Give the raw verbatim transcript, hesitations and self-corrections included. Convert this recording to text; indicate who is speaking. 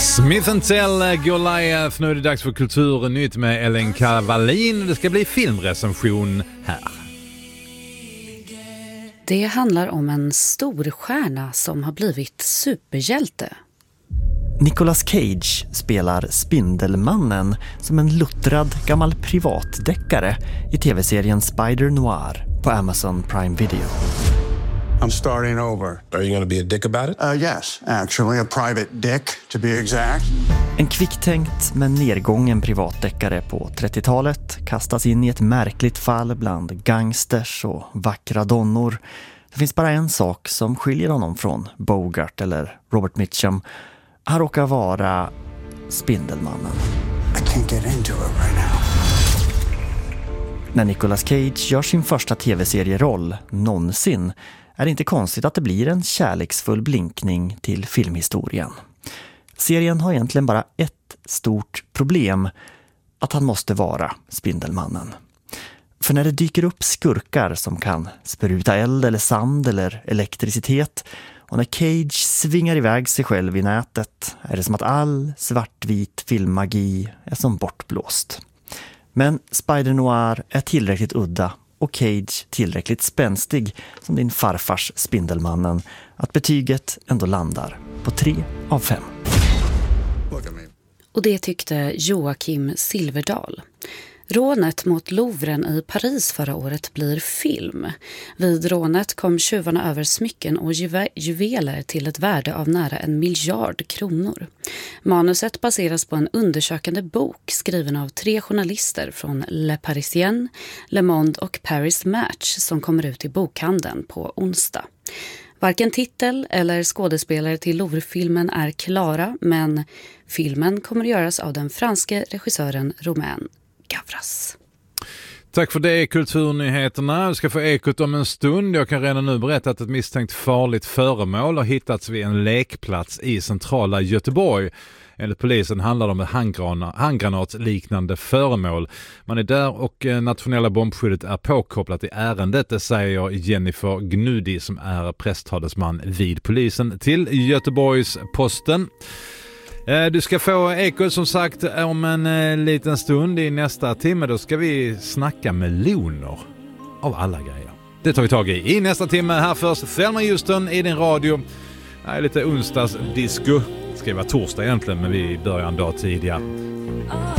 Speaker 1: Smith and Tell, Goliath. Nu är det dags för Kulturnytt med Ellen Kavallin. Det ska bli filmrecension här.
Speaker 2: Det handlar om en stor stjärna som har blivit superhjälte.
Speaker 3: Nicolas Cage spelar Spindelmannen som en luttrad gammal privatdeckare i tv-serien Spider Noir på Amazon Prime Video.
Speaker 4: I'm starting over.
Speaker 5: Are you going to be a dick about it?
Speaker 4: Uh, yes, actually, a private dick, to be exact.
Speaker 3: En kvicktänkt men nedgången privatdeckare på trettiotalet kastas in i ett märkligt fall bland gangsters och vackra donnor. Det finns bara en sak som skiljer honom från Bogart eller Robert Mitchum. Han råkar vara Spindelmannen.
Speaker 4: I can't get into it right now.
Speaker 3: När Nicolas Cage gör sin första tv-serieroll någonsin är det inte konstigt att det blir en kärleksfull blinkning till filmhistorien. Serien har egentligen bara ett stort problem, att han måste vara Spindelmannen. För när det dyker upp skurkar som kan spruta eld eller sand eller elektricitet, och när Cage svingar iväg sig själv i nätet, är det som att all svartvit filmmagi är som bortblåst. Men Spider Noir är tillräckligt udda och Cage tillräckligt spänstig som din farfars Spindelmannen att betyget ändå landar på tre av fem.
Speaker 2: Och det tyckte Joakim Silverdal. Rånet mot Louvren i Paris förra året blir film. Vid rånet kom tjuvarna över smycken och juve- juveler till ett värde av nära en miljard kronor. Manuset baseras på en undersökande bok skriven av tre journalister från Le Parisien, Le Monde och Paris Match som kommer ut i bokhandeln på onsdag. Varken titel eller skådespelare till Louvre-filmen är klara, men filmen kommer att göras av den franske regissören Romain Gavras.
Speaker 1: Tack för det, Kulturnyheterna. Du ska få ekot om en stund. Jag kan redan nu berätta att ett misstänkt farligt föremål har hittats vid en lekplats i centrala Göteborg. Enligt polisen handlar det om ett handgrana, handgranatsliknande föremål. Man är där och nationella bombskyddet är påkopplat i ärendet, det säger Jennifer Gnudi som är presstalesman vid polisen till Göteborgs Posten. Du ska få ekot som sagt om en liten stund. I nästa timme då ska vi snacka meloner av alla grejer. Det tar vi tag i i nästa timme. Här först Thelma Houston i din radio. Det är lite onsdagsdisco. Det ska vara torsdag egentligen, men vi börjar en dag tidigare.